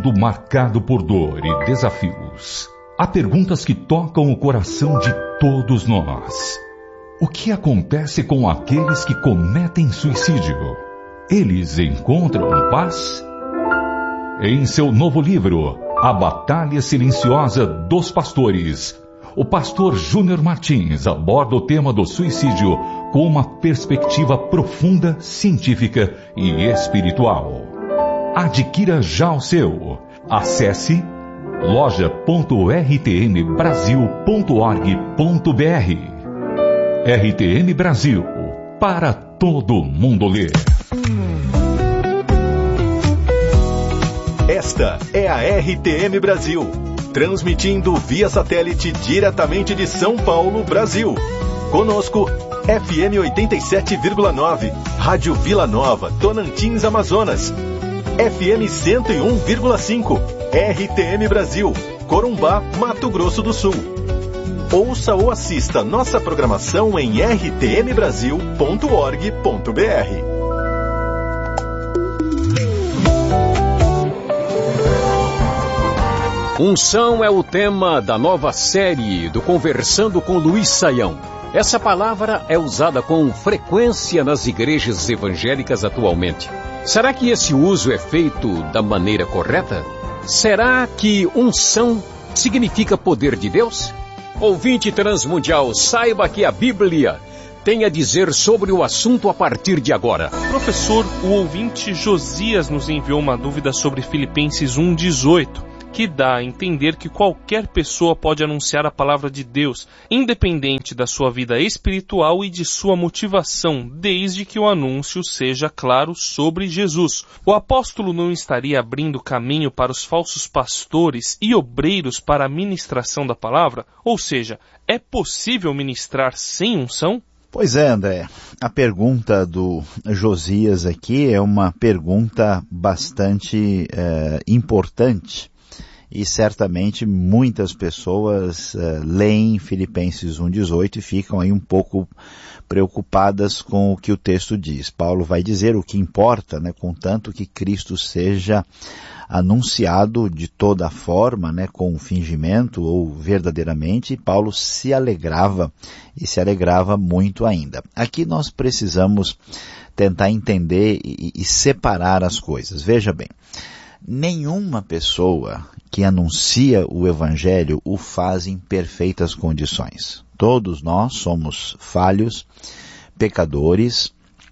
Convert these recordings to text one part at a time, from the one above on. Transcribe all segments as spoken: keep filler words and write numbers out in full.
mundo marcado por dor e desafios, há perguntas que tocam o coração de todos nós. O que acontece com aqueles que cometem suicídio? Eles encontram paz? Em seu novo livro, A Batalha Silenciosa dos Pastores, o pastor Júnior Martins aborda o tema do suicídio com uma perspectiva profunda, científica e espiritual. Adquira já o seu. Acesse loja ponto r t m brasil ponto org ponto b r. R T M Brasil, para todo mundo ler. Esta é a R T M Brasil, transmitindo via satélite diretamente de São Paulo, Brasil. Conosco, F M oitenta e sete vírgula nove, Rádio Vila Nova, Tocantins, Amazonas. F M cento e um vírgula cinco, R T M Brasil, Corumbá, Mato Grosso do Sul. Ouça ou assista nossa programação em r t m brasil ponto org ponto b r. Unção é o tema da nova série do Conversando com Luiz Saião. Essa palavra é usada com frequência nas igrejas evangélicas atualmente. Será que esse uso é feito da maneira correta? Será que unção significa poder de Deus? Ouvinte transmundial, saiba que a Bíblia tem a dizer sobre o assunto a partir de agora. Professor, o ouvinte Josias nos enviou uma dúvida sobre Filipenses um, dezoito. Que dá a entender que qualquer pessoa pode anunciar a palavra de Deus, independente da sua vida espiritual e de sua motivação, desde que o anúncio seja claro sobre Jesus. O apóstolo não estaria abrindo caminho para os falsos pastores e obreiros para a ministração da palavra? Ou seja, é possível ministrar sem unção? Pois é, André, a pergunta do Josias aqui é uma pergunta bastante é, importante. E certamente muitas pessoas uh, leem Filipenses um, dezoito e ficam aí um pouco preocupadas com o que o texto diz. Paulo vai dizer o que importa, né, contanto que Cristo seja anunciado de toda forma, né, com fingimento ou verdadeiramente, e Paulo se alegrava e se alegrava muito ainda. Aqui nós precisamos tentar entender e, e separar as coisas. Veja bem, nenhuma pessoa que anuncia o Evangelho o faz em perfeitas condições. Todos nós somos falhos, pecadores,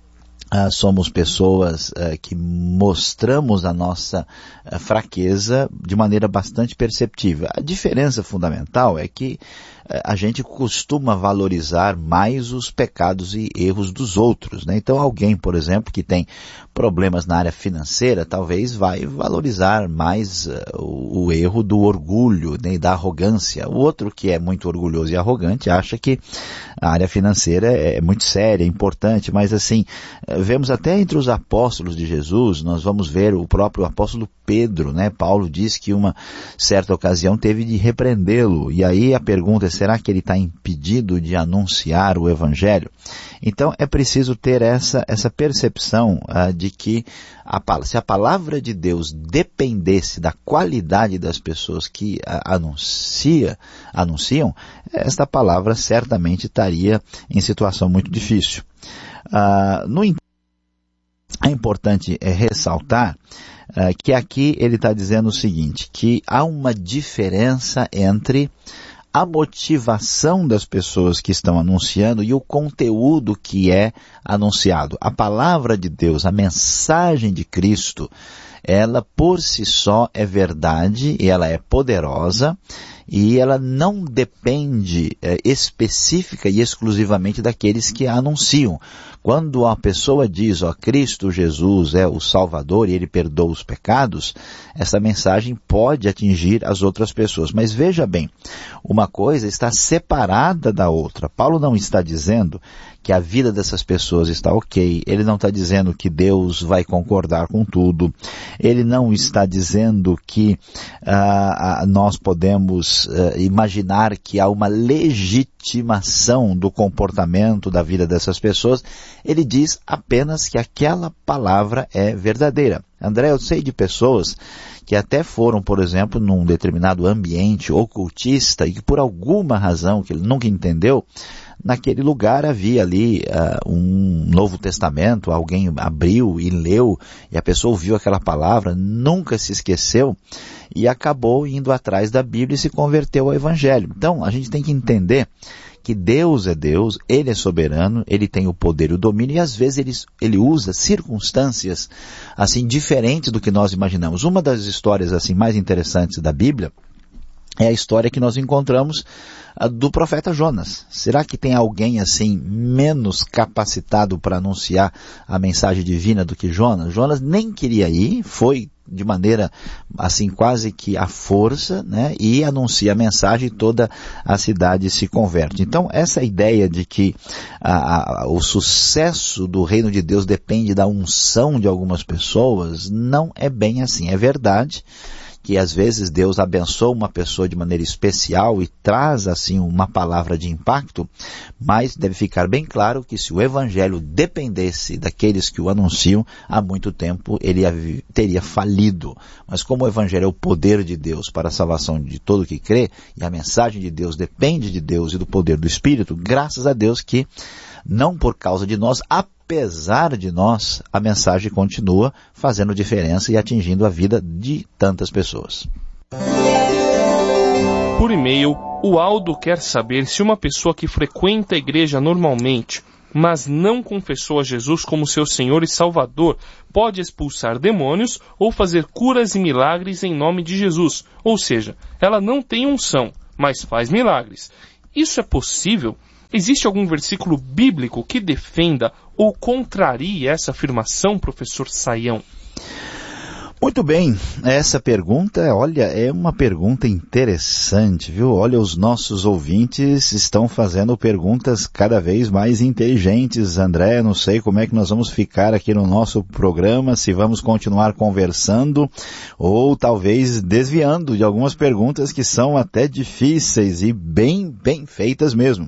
uh, somos pessoas uh, que mostramos a nossa uh, fraqueza de maneira bastante perceptível. A diferença fundamental é que uh, a gente costuma valorizar mais os pecados e erros dos outros, né? Então alguém, por exemplo, que tem problemas na área financeira, talvez vai valorizar mais uh, o, o erro do orgulho, né, e da arrogância. O outro que é muito orgulhoso e arrogante acha que a área financeira é, é muito séria, é importante, mas assim, uh, vemos até entre os apóstolos de Jesus, nós vamos ver o próprio apóstolo Pedro, né? Paulo diz que uma certa ocasião teve de repreendê-lo, e aí a pergunta é, será que ele está impedido de anunciar o Evangelho? Então é preciso ter essa, essa percepção uh, de que a, se a palavra de Deus dependesse da qualidade das pessoas que uh, anuncia, anunciam, esta palavra certamente estaria em situação muito difícil. Uh, no entanto, é importante é, ressaltar uh, que aqui ele está dizendo o seguinte, que há uma diferença entre a motivação das pessoas que estão anunciando e o conteúdo que é anunciado. A palavra de Deus, a mensagem de Cristo, ela por si só é verdade e ela é poderosa e ela não depende é, específica e exclusivamente daqueles que a anunciam. Quando a pessoa diz, ó, Cristo Jesus é o Salvador e Ele perdoa os pecados, essa mensagem pode atingir as outras pessoas. Mas veja bem, uma coisa está separada da outra. Paulo não está dizendo que a vida dessas pessoas está ok, ele não está dizendo que Deus vai concordar com tudo, ele não está dizendo que uh, nós podemos uh, imaginar que há uma legitimidade estimação do comportamento da vida dessas pessoas, ele diz apenas que aquela palavra é verdadeira. André, eu sei de pessoas que até foram, por exemplo, num determinado ambiente ocultista e que por alguma razão que ele nunca entendeu, naquele lugar havia ali uh, um Novo Testamento, alguém abriu e leu, e a pessoa ouviu aquela palavra, nunca se esqueceu, e acabou indo atrás da Bíblia e se converteu ao Evangelho. Então, a gente tem que entender que Deus é Deus, Ele é soberano, Ele tem o poder e o domínio, e às vezes Ele, ele usa circunstâncias assim diferentes do que nós imaginamos. Uma das histórias assim mais interessantes da Bíblia é a história que nós encontramos uh, do profeta Jonas. Será que tem alguém assim menos capacitado para anunciar a mensagem divina do que Jonas? Jonas nem queria ir, foi de maneira assim quase que à força, né, e anuncia a mensagem e toda a cidade se converte. Então essa ideia de que a, a, o sucesso do reino de Deus depende da unção de algumas pessoas, não é bem assim. É verdade que às vezes Deus abençoa uma pessoa de maneira especial e traz assim uma palavra de impacto, mas deve ficar bem claro que se o Evangelho dependesse daqueles que o anunciam, há muito tempo ele teria falido. Mas como o Evangelho é o poder de Deus para a salvação de todo que crê, e a mensagem de Deus depende de Deus e do poder do Espírito, graças a Deus que, não por causa de nós, apesar de nós, a mensagem continua fazendo diferença e atingindo a vida de tantas pessoas. Por e-mail, o Aldo quer saber se uma pessoa que frequenta a igreja normalmente, mas não confessou a Jesus como seu Senhor e Salvador, pode expulsar demônios ou fazer curas e milagres em nome de Jesus. Ou seja, ela não tem unção, mas faz milagres. Isso é possível? Existe algum versículo bíblico que defenda ou contrarie essa afirmação, professor Saião? Muito bem, essa pergunta, olha, é uma pergunta interessante, viu? Olha, os nossos ouvintes estão fazendo perguntas cada vez mais inteligentes. André, não sei como é que nós vamos ficar aqui no nosso programa, se vamos continuar conversando ou talvez desviando de algumas perguntas que são até difíceis e bem, bem feitas mesmo.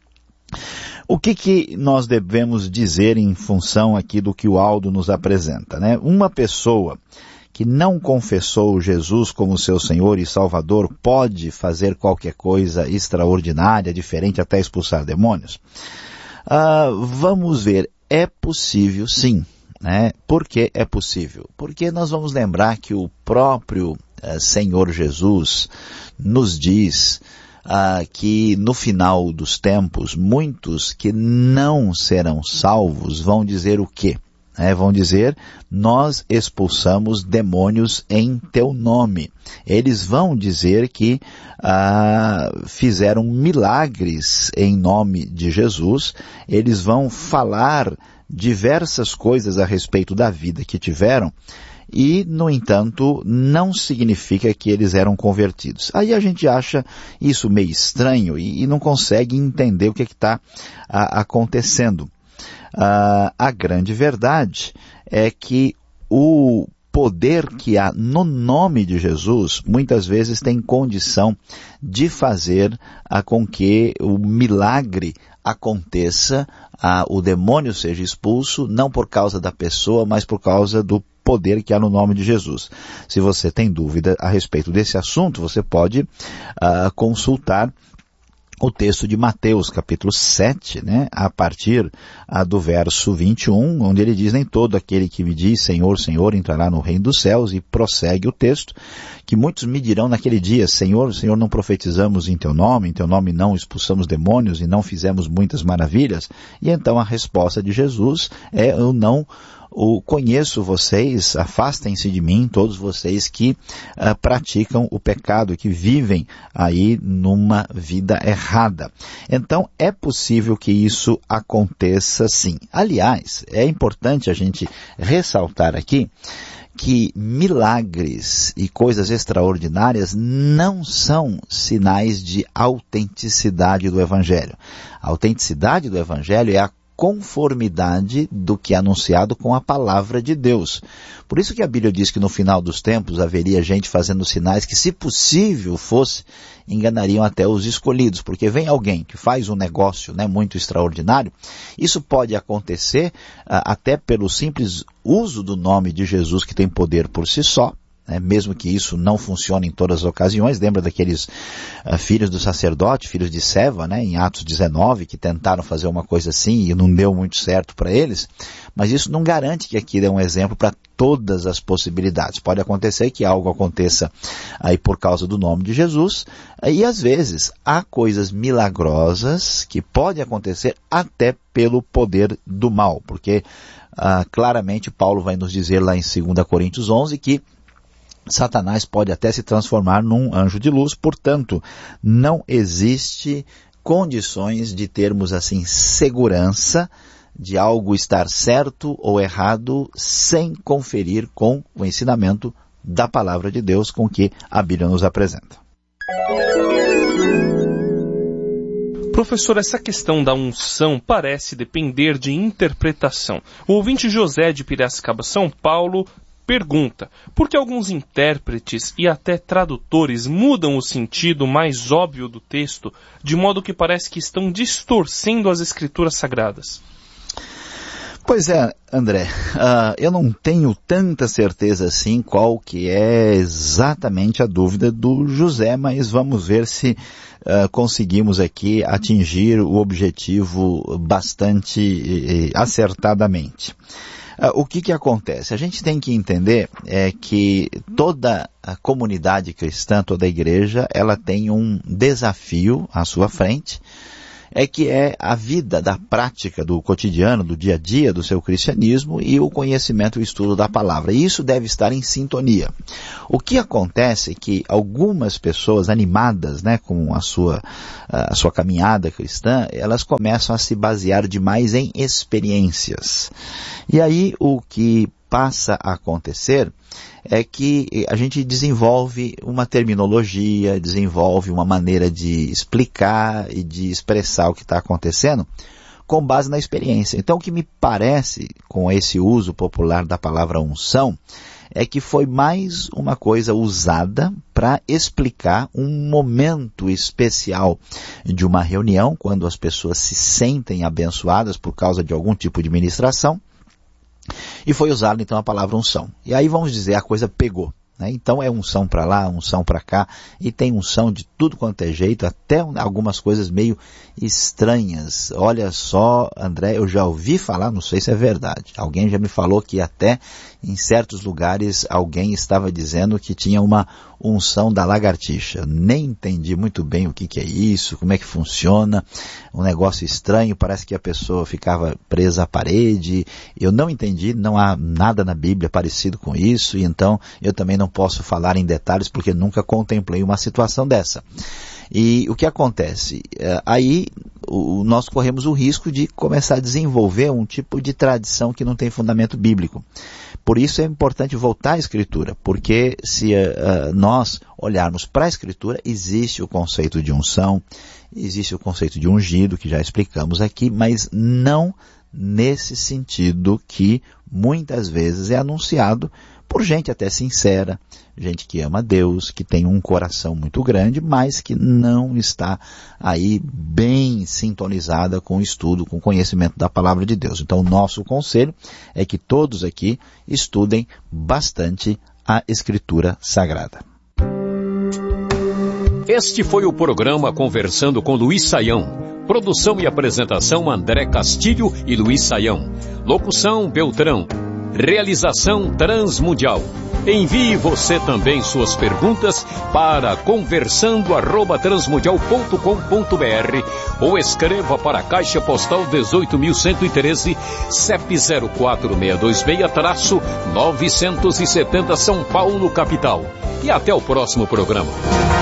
O que que nós devemos dizer em função aqui do que o Aldo nos apresenta, né? Uma pessoa que não confessou Jesus como seu Senhor e Salvador pode fazer qualquer coisa extraordinária, diferente, até expulsar demônios? Ah, vamos ver, é possível sim, né? Por que é possível? Porque nós vamos lembrar que o próprio eh, Senhor Jesus nos diz Uh, que no final dos tempos, muitos que não serão salvos vão dizer o quê? É, vão dizer, nós expulsamos demônios em teu nome. Eles vão dizer que uh, fizeram milagres em nome de Jesus, eles vão falar diversas coisas a respeito da vida que tiveram, e, no entanto, não significa que eles eram convertidos. Aí a gente acha isso meio estranho e, e não consegue entender o que está acontecendo. Ah, a grande verdade é que o poder que há no nome de Jesus, muitas vezes tem condição de fazer a, com que o milagre aconteça, a, o demônio seja expulso, não por causa da pessoa, mas por causa do poder que há no nome de Jesus. Se você tem dúvida a respeito desse assunto, você pode uh, consultar o texto de Mateus, capítulo sete, né, a partir uh, do verso vinte e um, onde ele diz, nem todo aquele que me diz, Senhor, Senhor, entrará no reino dos céus, e prossegue o texto, que muitos me dirão naquele dia, Senhor, Senhor, não profetizamos em teu nome, em teu nome não expulsamos demônios e não fizemos muitas maravilhas? E então a resposta de Jesus é, eu não o conheço vocês, afastem-se de mim, todos vocês que uh, praticam o pecado, que vivem aí numa vida errada. Então, é possível que isso aconteça sim. Aliás, é importante a gente ressaltar aqui que milagres e coisas extraordinárias não são sinais de autenticidade do Evangelho. A autenticidade do Evangelho é a conformidade do que é anunciado com a palavra de Deus. Por isso que a Bíblia diz que no final dos tempos haveria gente fazendo sinais que, se possível fosse, enganariam até os escolhidos, porque vem alguém que faz um negócio, né, muito extraordinário. Isso pode acontecer uh, até pelo simples uso do nome de Jesus, que tem poder por si só. É, mesmo que isso não funcione em todas as ocasiões. Lembra daqueles uh, filhos do sacerdote, filhos de Seva, né, em Atos dezenove, que tentaram fazer uma coisa assim e não deu muito certo para eles? Mas isso não garante que aquilo é um exemplo para todas as possibilidades. Pode acontecer que algo aconteça aí por causa do nome de Jesus, e às vezes há coisas milagrosas que podem acontecer até pelo poder do mal, porque uh, claramente Paulo vai nos dizer lá em dois Coríntios onze que Satanás pode até se transformar num anjo de luz. Portanto, não existe condições de termos assim segurança de algo estar certo ou errado sem conferir com o ensinamento da palavra de Deus com que a Bíblia nos apresenta. Professor, essa questão da unção parece depender de interpretação. O ouvinte José de Piracicaba, São Paulo, pergunta: por que alguns intérpretes e até tradutores mudam o sentido mais óbvio do texto, de modo que parece que estão distorcendo as escrituras sagradas? Pois é, André, uh, eu não tenho tanta certeza assim qual que é exatamente a dúvida do José, mas vamos ver se uh, conseguimos aqui atingir o objetivo bastante uh, acertadamente. Uh, o que que acontece? A gente tem que entender é que toda a comunidade cristã, toda a igreja, ela tem um desafio à sua frente, é que é a vida da prática do cotidiano, do dia a dia do seu cristianismo e o conhecimento e o estudo da palavra. E isso deve estar em sintonia. O que acontece é que algumas pessoas animadas, né, com a sua, a sua caminhada cristã, elas começam a se basear demais em experiências. E aí o que passa a acontecer é que a gente desenvolve uma terminologia, desenvolve uma maneira de explicar e de expressar o que está acontecendo com base na experiência. Então, o que me parece com esse uso popular da palavra unção é que foi mais uma coisa usada para explicar um momento especial de uma reunião, quando as pessoas se sentem abençoadas por causa de algum tipo de ministração. E foi usada então a palavra unção. E aí vamos dizer, a coisa pegou. Né? Então é unção para lá, unção para cá, e tem unção de tudo quanto é jeito, até algumas coisas meio estranhas. Olha só, André, eu já ouvi falar, não sei se é verdade, alguém já me falou que até em certos lugares alguém estava dizendo que tinha uma unção da lagartixa. Nem entendi muito bem o que que é isso, como é que funciona, um negócio estranho, parece que a pessoa ficava presa à parede. Eu não entendi, não há nada na Bíblia parecido com isso, e então eu também não posso falar em detalhes porque nunca contemplei uma situação dessa. E o que acontece? Aí o, nós corremos o risco de começar a desenvolver um tipo de tradição que não tem fundamento bíblico. Por isso é importante voltar à Escritura, porque se uh, nós olharmos para a Escritura, existe o conceito de unção, existe o conceito de ungido, que já explicamos aqui, mas não nesse sentido que muitas vezes é anunciado por gente até sincera, gente que ama Deus, que tem um coração muito grande, mas que não está aí bem sintonizada com o estudo, com o conhecimento da palavra de Deus. Então o nosso conselho é que todos aqui estudem bastante a Escritura Sagrada. Este foi o programa Conversando com Luiz Saião. Produção e apresentação André Castilho e Luiz Saião. Locução Beltrão. Realização Transmundial. Envie você também suas perguntas para conversando arroba transmundial ponto com ponto br ou escreva para a Caixa Postal dezoito mil cento e treze, C E P zero quatro seis dois seis, novecentos e setenta São Paulo, capital. E até o próximo programa.